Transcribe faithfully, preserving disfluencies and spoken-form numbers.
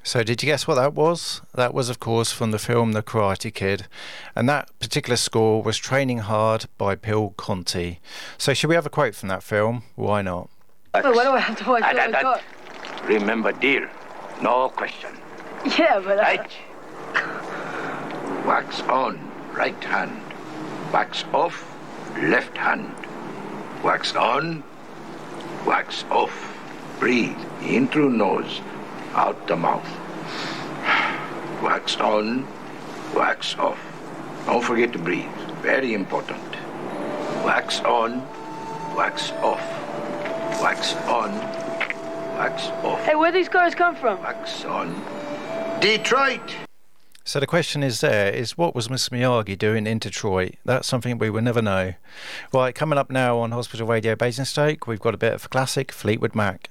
So did you guess what that was? That was, of course, from the film The Karate Kid. And that particular score was Training Hard by Bill Conti. So should we have a quote from that film? Why not? Well, what do I have to watch? And, and, and, remember, dear, no question. Yeah, but... I... Right. Wax on, right hand. Wax off, left hand. Wax on, wax off. Breathe in through nose, out the mouth. Wax on, wax off. Don't forget to breathe. Very important. Wax on, wax off. Wax on, wax off. Hey, where these cars come from? Wax on. Detroit! So the question is there, is what was Mister Miyagi doing in Detroit? That's something we will never know. Right, coming up now on Hospital Radio Basingstoke, we've got a bit of a classic, Fleetwood Mac.